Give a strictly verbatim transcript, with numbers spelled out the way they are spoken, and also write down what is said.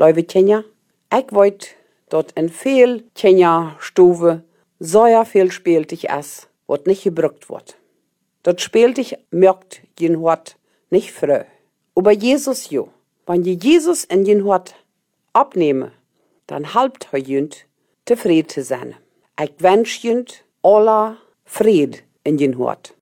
Lieve Tjenja, ich weet dat in veel Tjenja-Stuven sehr viel spieltig is, wat nicht gebraucht wird. Dat spieltig merkt jen Hort nicht früh. Aber Jesus jo, wenn je Jesus in jen Hort abnehme, dann halbt er jünd zufrieden zu sein. Ich wünsche jünd aller Fried in jen Hort.